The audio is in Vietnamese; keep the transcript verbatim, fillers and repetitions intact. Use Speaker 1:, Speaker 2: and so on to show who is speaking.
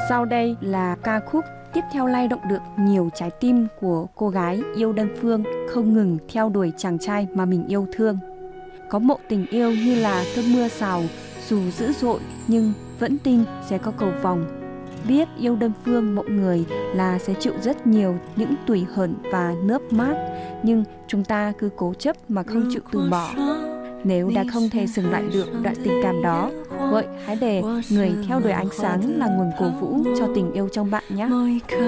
Speaker 1: Sau đây là ca khúc tiếp theo lay động được nhiều trái tim của cô gái yêu đơn phương, không ngừng theo đuổi chàng trai mà mình yêu thương. Có mộ tình yêu như là cơn mưa rào, dù dữ dội nhưng vẫn tin sẽ có cầu vòng. Biết yêu đơn phương mọi người là sẽ chịu rất nhiều những tủi hờn và nước mắt, nhưng chúng ta cứ cố chấp mà không chịu từ bỏ. Nếu đã không thể dừng lại được đoạn tình cảm đó, vậy hãy để người theo đuổi ánh sáng là nguồn cổ vũ cho tình yêu trong bạn nhé.